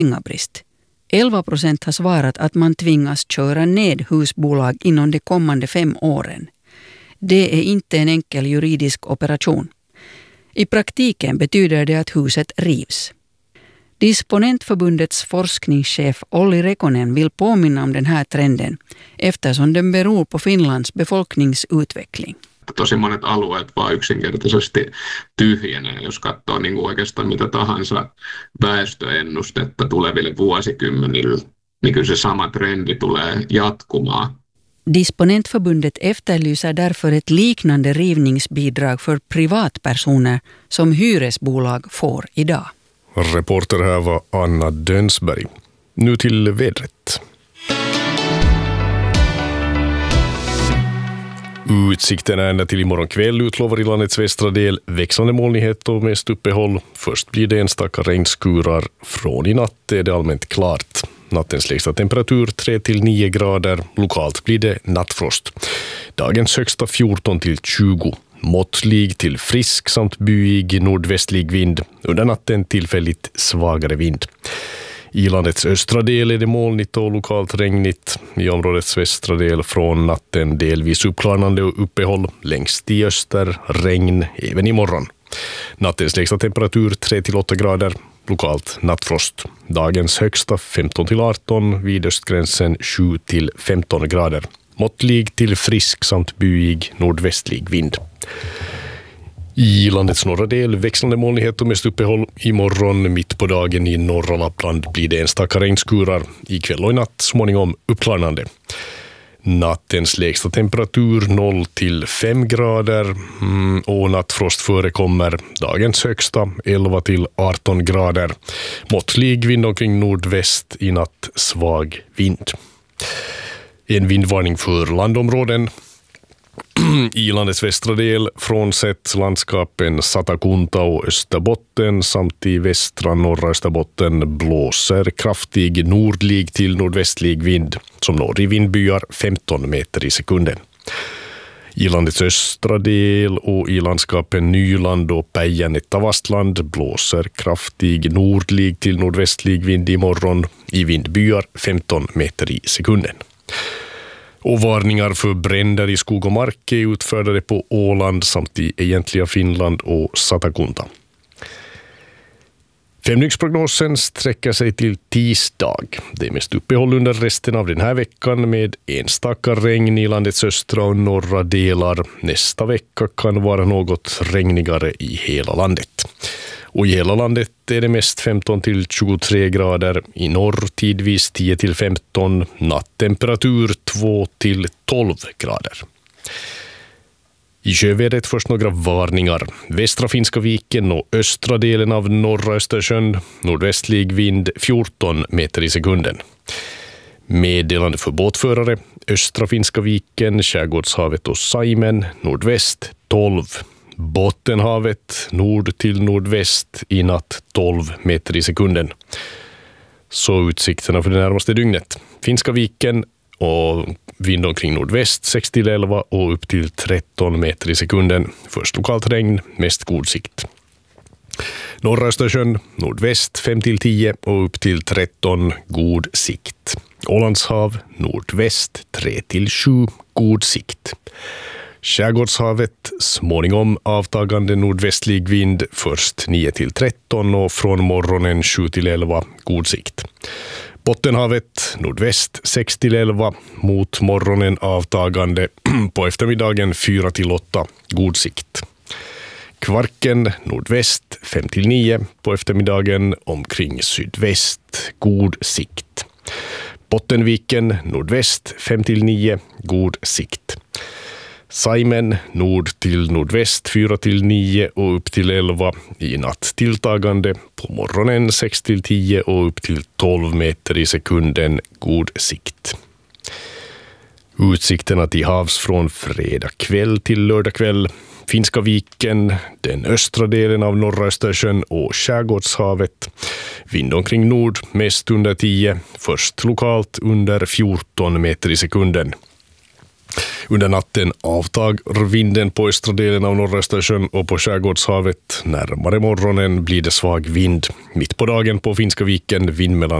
pengabrist. 11% har svarat att man tvingas köra ned husbolag inom de kommande 5 åren. Det är inte en enkel juridisk operation. I praktiken betyder det att huset rivs. Disponentförbundets forskningschef Olli Rekonen vill påminna om den här trenden eftersom den beror på Finlands befolkningsutveckling. Tosi monet alueet vaan yksinkertaisesti tyhjenee, jos katsoo niin kuin oikeastaan mitä tahansa väestöennustetta tuleville vuosikymmenille, niin kyllä se sama trendi tulee jatkumaan. Disponentförbundet efterlyser därför ett liknande rivningsbidrag för privatpersoner som hyresbolag får idag. Reporter här var Anna Dönsberg. Nu till vädret. Utsikten är ända till imorgon kväll utlovar i landets västra del växande molnighet och mest uppehåll. Först blir det enstaka regnskurar. Från i natt är det allmänt klart. Nattens lägsta temperatur 3-9 grader. Lokalt blir det nattfrost. Dagens högsta 14-20. Måttlig till frisk samt byig nordvästlig vind. Under natten tillfälligt svagare vind. I landets östra del är det molnigt och lokalt regnigt. I områdets västra del från natten delvis uppklarnande och uppehåll. Längst i öster regn även imorgon. Nattens lägsta temperatur 3-8 grader. Lokalt nattfrost. Dagens högsta 15-18, vid östgränsen 7-15 grader. Måttlig till frisk samt byig nordvästlig vind. I landets norra del växlande molnighet och mest uppehåll. Imorgon mitt på dagen i norra Lappland blir det enstaka regnskurar. Ikväll och i natt småningom uppklarnande. Nattens lägsta temperatur 0-5 grader och nattfrost förekommer. Dagens högsta 11-18 grader. Måttlig vind omkring nordväst, i natt svag vind. En vindvarning för landområden. I landets västra del frånsett landskapen Satakunta och Österbotten samt i västra norra Österbotten blåser kraftig nordlig till nordvästlig vind som når i vindbyar 15 meter i sekunden. I landets östra del och i landskapen Nyland och Päijänne-Tavastland blåser kraftig nordlig till nordvästlig vind imorgon i vindbyar 15 meter i sekunden. Och varningar för bränder i skog och mark är utfärdade på Åland samt i egentliga Finland och Satakunta. Femdygnsprognosen sträcker sig till tisdag. Det är mest uppehåll under resten av den här veckan med enstaka regn i landets östra och norra delar. Nästa vecka kan vara något regnigare i hela landet. Och i hela landet är det mest 15-23 grader, i norr tidvis 10-15, nattemperatur 2-12 grader. I sjövädret först några varningar. Västra Finska viken och östra delen av norra Östersjön, nordvästlig vind 14 meter i sekunden. Meddelande för båtförare, östra Finska viken, Skärgårdshavet och Saimen, nordväst 12. Bottenhavet, nord till nordväst, i natt 12 meter i sekunden. Så utsikterna för det närmaste dygnet. Finska viken och vind omkring nordväst 6-11 och upp till 13 meter i sekunden. Först lokalt regn, mest god sikt. Norra Östersjön, nordväst 5-10 och upp till 13, god sikt. Ålandshav, nordväst 3-7, god sikt. Skärgårdshavet, småningom avtagande nordvästlig vind, först 9-13 och från morgonen 7-11, god sikt. Bottenhavet, nordväst 6-11, mot morgonen avtagande, på eftermiddagen 4-8, god sikt. Kvarken, nordväst 5-9, på eftermiddagen omkring sydväst, god sikt. Bottenviken, nordväst 5-9, god sikt. Saimen, nord till nordväst 4-9 och upp till 11, i natt tilltagande, på morgonen 6-10 och upp till 12 meter i sekunden, god sikt. Utsikterna till havs från fredag kväll till lördag kväll. Finska viken, den östra delen av norra Östersjön och Skärgårdshavet. Vind omkring nord, mest under 10, först lokalt under 14 meter i sekunden. Under natten avtar vinden på östra delen av norra Östersjön och på Skärgårdshavet. Närmare morgonen blir det svag vind. Mitt på dagen på Finska viken vind mellan